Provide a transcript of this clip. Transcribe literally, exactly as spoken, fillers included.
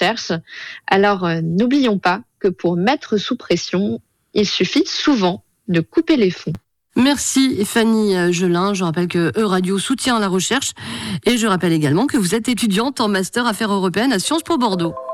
recherche. Alors euh, n'oublions pas que pour mettre sous pression, il suffit souvent de couper les fonds. Merci Fanny Gelin. Je rappelle que Euradio soutient la recherche et je rappelle également que vous êtes étudiante en master affaires européennes à Sciences Po Bordeaux.